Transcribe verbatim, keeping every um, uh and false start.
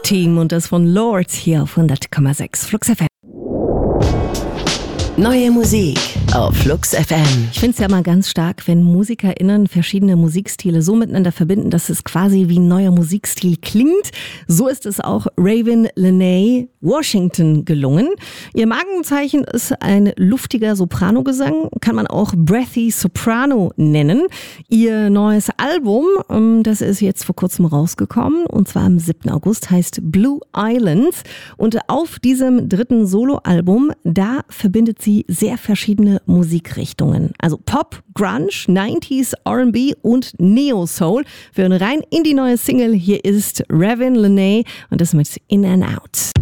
Team und das von Lords hier auf hundert Komma sechs Flux F M. Neue Musik auf Flux F M. Ich finde es ja mal ganz stark, wenn MusikerInnen verschiedene Musikstile so miteinander verbinden, dass es quasi wie ein neuer Musikstil klingt. So ist es auch Raven Lenae Washington gelungen. Ihr Markenzeichen ist ein luftiger Sopranogesang, kann man auch Breathy Soprano nennen. Ihr neues Album, das ist jetzt vor kurzem rausgekommen, und zwar am siebten August, heißt Blue Islands. Und auf diesem dritten Soloalbum, da verbindet sie sehr verschiedene Musikrichtungen. Also Pop, Grunge, neunziger, R and B und Neo-Soul. Wir hören rein in die neue Single. Hier ist Raven Lenae und das mit In and Out.